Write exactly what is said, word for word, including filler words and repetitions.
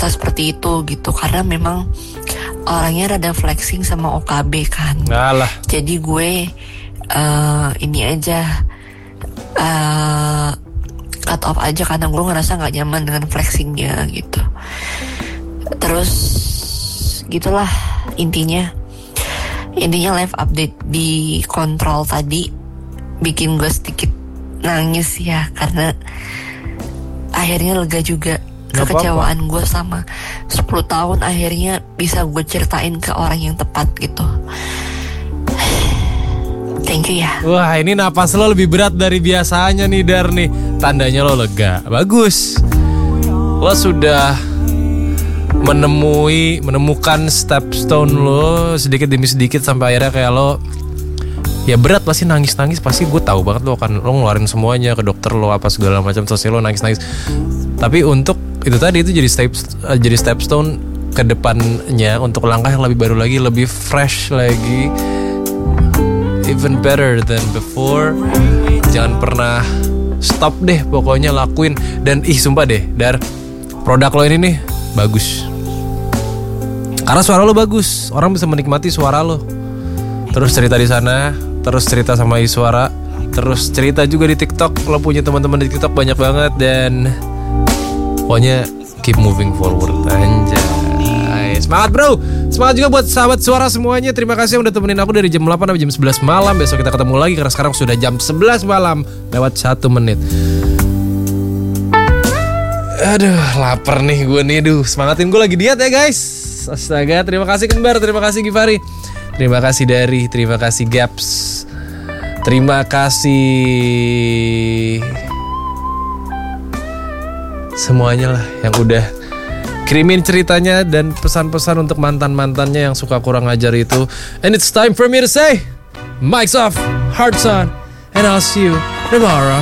berkata seperti itu gitu, karena memang orangnya rada flexing sama O K B kan. Alah. Jadi gue uh, ini aja uh, cut off aja karena gue ngerasa nggak nyaman dengan flexingnya gitu. Terus gitulah intinya. Intinya live update di kontrol tadi bikin gue sedikit nangis ya, karena akhirnya lega juga. Kekecewaan gue sama sepuluh tahun akhirnya bisa gue ceritain ke orang yang tepat gitu. Thank you ya. Wah, ini napas lo lebih berat dari biasanya nih Dar nih. Tandanya lo lega. Bagus. Lo sudah menemui menemukan stepstone lo sedikit demi sedikit sampai akhirnya kayak lo ya berat, pasti nangis-nangis, pasti gue tahu banget lo akan lo ngeluarin semuanya ke dokter lo apa segala macam, terus lo nangis-nangis. Tapi untuk itu tadi itu jadi step jadi stepstone ke depannya untuk langkah yang lebih baru lagi, lebih fresh lagi, even better than before. Jangan pernah stop deh, pokoknya lakuin. Dan ih sumpah deh Dar, produk lo ini nih bagus. Karena suara lo bagus, orang bisa menikmati suara lo. Terus cerita di sana, terus cerita sama Iswara, terus cerita juga di TikTok. Lo punya teman-teman di TikTok banyak banget, dan pokoknya keep moving forward. Anjay, semangat bro. Semangat juga buat sahabat Suara semuanya. Terima kasih yang udah temenin aku dari jam delapan sampai jam sebelas malam. Besok kita ketemu lagi karena sekarang sudah jam sebelas malam lewat satu menit. Aduh, lapar nih gue nih. Duh, semangatin gue lagi diet ya guys. Astaga, terima kasih Kembar, terima kasih Givari, terima kasih Dari, terima kasih Gaps, terima kasih semuanya lah yang udah kirimin ceritanya dan pesan-pesan untuk mantan-mantannya yang suka kurang ajar itu. And it's time for me to say, mic's off, hearts on, and I'll see you tomorrow.